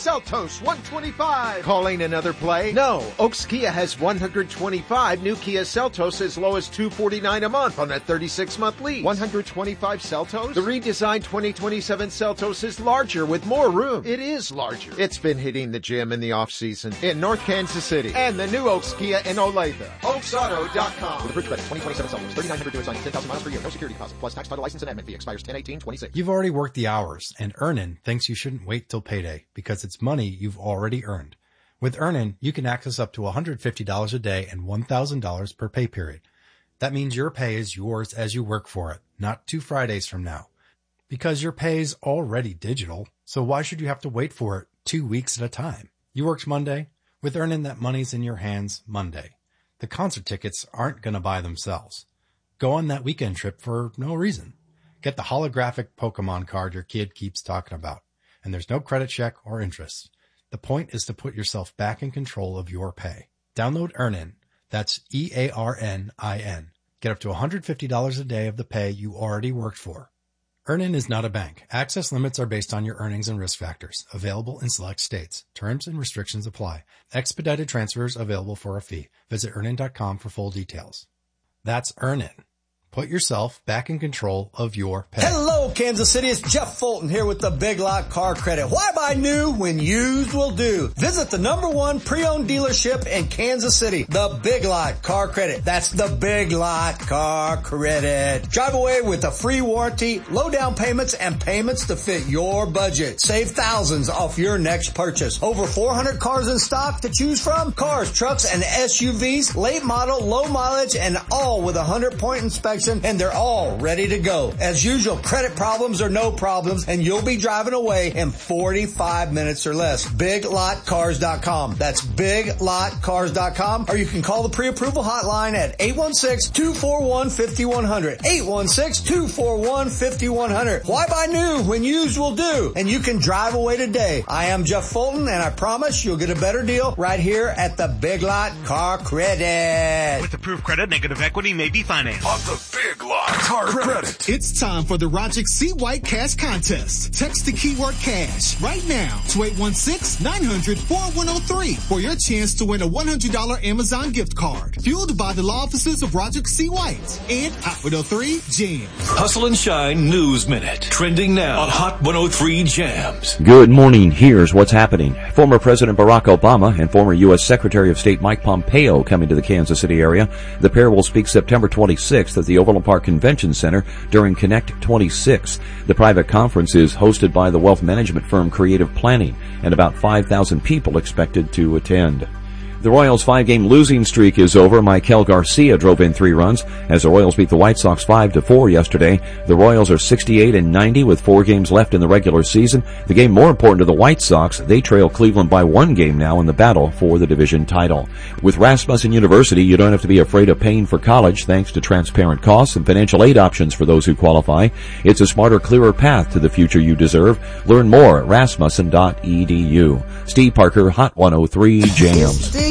Seltos 125. Calling another play? No. Oaks Kia has 125 new Kia Seltos as low as $249 a month on a 36-month lease. 125 Seltos? The redesigned 2027 Seltos is larger with more room. It is larger. It's been hitting the gym in the off-season in North Kansas City. And the new Oaks Kia in Olathe. OaksAuto.com. With approved credit, 2027 Seltos, 3,900 doing sign, 10,000 miles per year, no security deposit, plus tax, title, license, and admin fee. Expires 10/18/26. You've already worked the hours, and Earnin thinks you shouldn't wait till payday because it's money you've already earned. With Earnin, you can access up to $150 a day and $1,000 per pay period. That means your pay is yours as you work for it, not 2 Fridays from now. Because your pay is already digital, so why should you have to wait for it 2 weeks at a time? You worked Monday. With Earnin, that money's in your hands Monday. The concert tickets aren't going to buy themselves. Go on that weekend trip for no reason. Get the holographic Pokemon card your kid keeps talking about. And there's no credit check or interest. The point is to put yourself back in control of your pay. Download Earnin. That's EARNIN. Get up to $150 a day of the pay you already worked for. Earnin is not a bank. Access limits are based on your earnings and risk factors. Available in select states. Terms and restrictions apply. Expedited transfers available for a fee. Visit Earnin.com for full details. That's Earnin. Put yourself back in control of your pay. Hello, Kansas City. It's Jeff Fulton here with the Big Lot Car Credit. Why buy new when used will do? Visit the #1 pre-owned dealership in Kansas City, the Big Lot Car Credit. That's the Big Lot Car Credit. Drive away with a free warranty, low down payments, and payments to fit your budget. Save thousands off your next purchase. Over 400 cars in stock to choose from. Cars, trucks, and SUVs, late model, low mileage, and all with a 100-point inspection. And they're all ready to go. As usual, credit problems or no problems, and you'll be driving away in 45 minutes or less. BigLotCars.com. That's BigLotCars.com. Or you can call the pre-approval hotline at 816-241-5100. 816-241-5100. Why buy new when used will do? And you can drive away today. I am Jeff Fulton, and I promise you'll get a better deal right here at the Big Lot Car Credit. With approved credit, negative equity may be financed. On the Big Lot Car Credit. It's time for the Roger C. White Cash Contest. Text the keyword cash right now to 816-900-4103 for your chance to win a $100 Amazon gift card. Fueled by the law offices of Roger C. White and Hot 103 Jams. Hustle and Shine News Minute. Trending now on Hot 103 Jams. Good morning. Here's what's happening. Former President Barack Obama and former U.S. Secretary of State Mike Pompeo coming to the Kansas City area. The pair will speak September 26th at the Overland Park Convention Center during Connect 26. The private conference is hosted by the wealth management firm Creative Planning, and about 5,000 people expected to attend. The Royals' 5-game losing streak is over. Maikel Garcia drove in 3 runs as the Royals beat the White Sox 5-4 yesterday. The Royals are 68-90 with 4 games left in the regular season. The game more important to the White Sox, they trail Cleveland by 1 game now in the battle for the division title. With Rasmussen University, you don't have to be afraid of paying for college thanks to transparent costs and financial aid options for those who qualify. It's a smarter, clearer path to the future you deserve. Learn more at rasmussen.edu. Steve Parker, Hot 103 Jams.